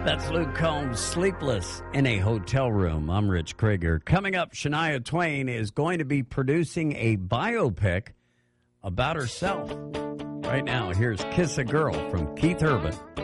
That's Luke Combs, Sleepless in a Hotel Room. I'm Rich Krieger. Coming up, Shania Twain is going to be producing a biopic about herself. Right now, here's Kiss a Girl from Keith Urban.